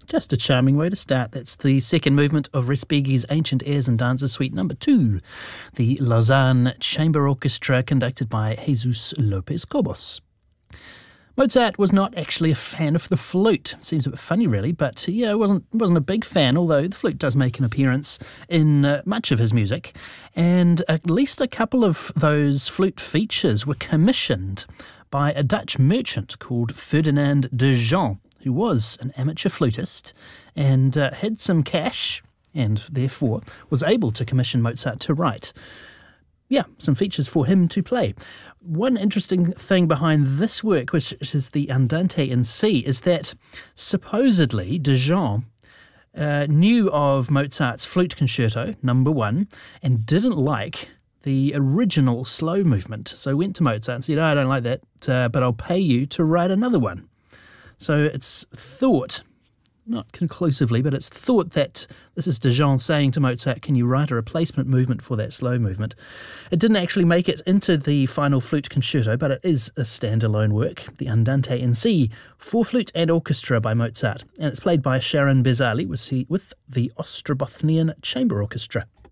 Just a charming way to start. That's the second movement of Respighi's Ancient Airs and Dances Suite number 2, the Lausanne Chamber Orchestra, conducted by Jesus Lopez Cobos. Mozart was not actually a fan of the flute. Seems a bit funny, really, but yeah, wasn't a big fan, although the flute does make an appearance in much of his music. And at least a couple of those flute features were commissioned by a Dutch merchant called Ferdinand de Jean, who was an amateur flutist and had some cash and therefore was able to commission Mozart to write some features for him to play. One interesting thing behind this work, which is the Andante in C, is that supposedly de Jean knew of Mozart's Flute Concerto, number 1, and didn't like the original slow movement. So went to Mozart and said, I don't like that, but I'll pay you to write another one. So it's thought, not conclusively, but it's thought that this is de Jean saying to Mozart, can you write a replacement movement for that slow movement? It didn't actually make it into the final Flute Concerto, but it is a standalone work, the Andante in C, for flute and orchestra by Mozart, and it's played by Sharon Bezali with the Ostrobothnian Chamber Orchestra.